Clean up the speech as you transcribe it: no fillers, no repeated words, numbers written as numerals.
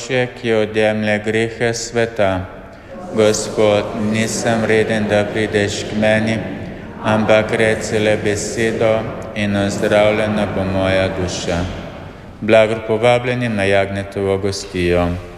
Oče, ki odjemlje grehe sveta. Gospod, nisem vreden, da prideš k meni, ampak reci le besedo in ozdravljena bo moja duša. Blagor povabljenim na Jagnjetovo gostijo.